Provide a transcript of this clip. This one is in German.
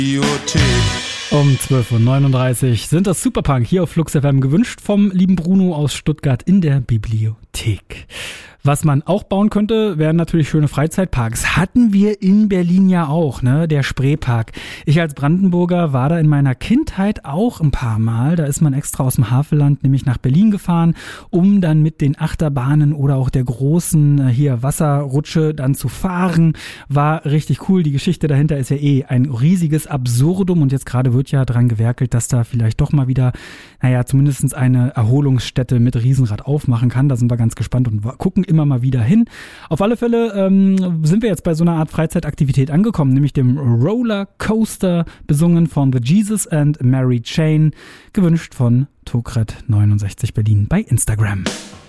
Um 12.39 Uhr sind das Superpunk hier auf Flux FM, gewünscht vom lieben Bruno aus Stuttgart in der Bibliothek. Was man auch bauen könnte, wären natürlich schöne Freizeitparks. Hatten wir in Berlin ja auch, ne? Der Spreepark. Ich als Brandenburger war da in meiner Kindheit auch ein paar Mal. Da ist man extra aus dem Havelland nämlich nach Berlin gefahren, um dann mit den Achterbahnen oder auch der großen hier Wasserrutsche dann zu fahren. War richtig cool. Die Geschichte dahinter ist ja ein riesiges Absurdum und jetzt gerade wird ja dran gewerkelt, dass da vielleicht doch mal wieder, zumindest eine Erholungsstätte mit Riesenrad aufmachen kann. Da sind wir ganz gespannt und gucken immer mal wieder hin. Auf alle Fälle sind wir jetzt bei so einer Art Freizeitaktivität angekommen, nämlich dem Rollercoaster, besungen von The Jesus and Mary Chain, gewünscht von Tokret69 Berlin bei Instagram.